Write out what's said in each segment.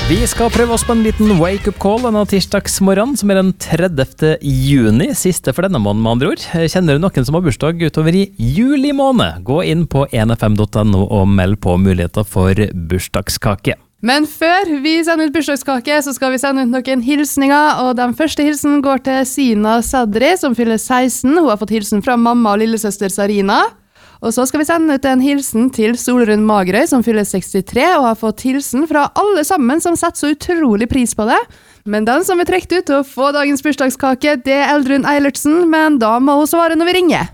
Vi skal prøve oss på en liten wake-up call denne tirsdagsmorgen, som den 30. juni, siste for denne måneden med andre ord. Kjenner du noen som har bursdag utover i juli måned? Gå inn på nfm.no og meld på muligheter for bursdagskake. Men før vi sender ut bursdagskake, så skal vi sende ut noen hilsninger, og den første hilsen går til Sina Sadri, som fyller 16. Hun har fått hilsen fra mamma og lillesøster Sarina. Og så skal vi sende ut en hilsen til Solrun Magrøy, som fyller 63, og har fått hilsen fra alle sammen som setter så utrolig pris på det. Men den som er trekt ut til å få dagens bursdagskake, det er Eldrun Eilertsen, men da må hun svare når vi ringer.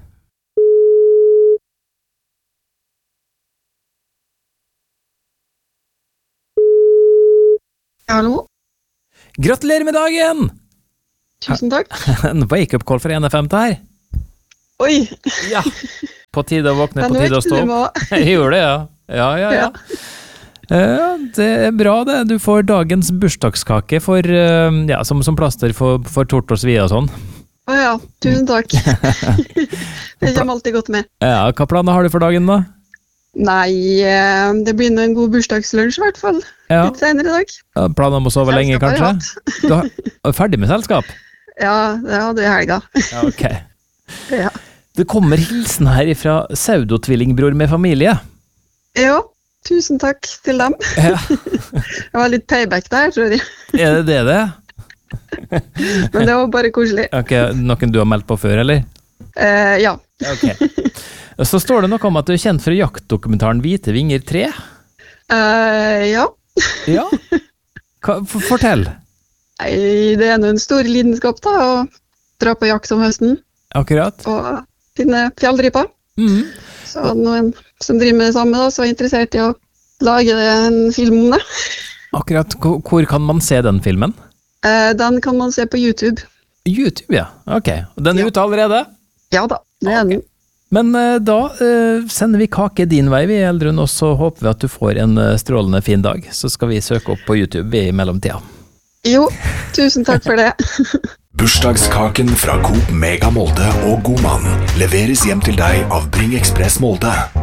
Hallo. Gratulerer med dagen! Tusen takk. En wake-up call for NFM til her. Oi! Ja, på tide å våkne, på tide å stå opp. Jeg gjorde det, ja. Ja, det er bra det. Du får dagens bursdagskake for, som plaster for tort og svie og sånn. Ja, tusen takk. Det kommer alltid godt med. Ja, hva planer har du for dagen da? Nei, det blir en god bursdagslunsj i hvert fall. Ja. Litt senere i dag. Ja, planer om å sove lenge, kanskje? Du er ferdig med selskap? Ja, det hadde jeg i helga. Ja, ok. Ja. Det kommer hilsen her fra pseudotvillingbror med familie. Ja, tusen takk til dem. Ja. Det var litt payback der, tror jeg. Er det det? Men det var bare koselig. Ok, noen du har meldt på før, eller? Ja. Ok. Så står det noe om at du er kjent for jaktdokumentaren Hvite vinger 3. Ja. Ja? Fortell. Nei, det er en stor lidenskap da, å dra på jakt om høsten. Akkurat. Og finne fjellryper. Så noen som driver med det samme da, så er interessert i å lage en film om det. Akkurat. Hvor kan man se den filmen? Den kan man se på YouTube. YouTube, ja. Ok. Den er ute allerede? Ja da, det er den. Men da sender vi kake din vei, vi Eldrun, og så håper vi at du får en strålende fin dag. Så skal vi søke opp på YouTube i mellomtida. Jo, tusen takk for det. Bursdagskaken fra Coop Mega Molde og God Mann leveres hjem til deg av Bring Express Molde.